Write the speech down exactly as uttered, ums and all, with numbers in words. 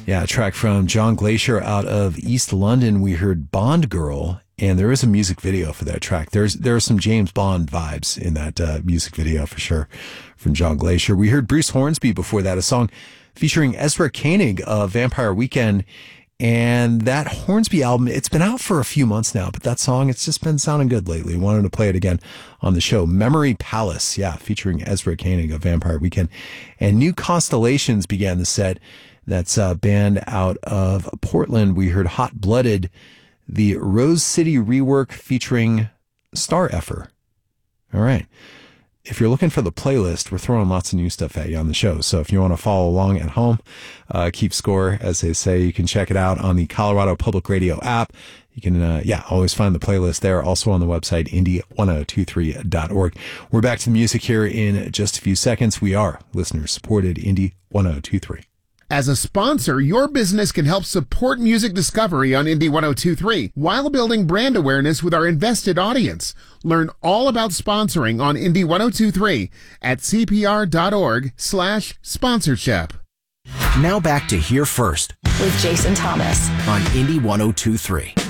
Yeah, a track from John Glacier out of East London. We heard Bond Girl, and there is a music video for that track. There's there are some James Bond vibes in that uh, music video for sure from John Glacier. We heard Bruce Hornsby before that, a song featuring Ezra Koenig of Vampire Weekend. And that Hornsby album, it's been out for a few months now, but that song, it's just been sounding good lately. Wanted to play it again on the show. Memory Palace, yeah, featuring Ezra Koenig of Vampire Weekend. And New Constellations began the set. That's a band out of Portland. We heard Hot Blooded, the Rose City rework featuring Star Effer. All right. If you're looking for the playlist, we're throwing lots of new stuff at you on the show. So if you want to follow along at home, uh, keep score, as they say, you can check it out on the Colorado Public Radio app. You can, uh, yeah, always find the playlist there. Also on the website, indie ten twenty-three dot org. We're back to the music here in just a few seconds. We are listener supported Indie ten twenty-three. As a sponsor, your business can help support music discovery on Indie ten twenty-three while building brand awareness with our invested audience. Learn all about sponsoring on Indie ten twenty-three at cpr.org slash sponsorship. Now back to Hear First with Jason Thomas on Indie ten twenty-three.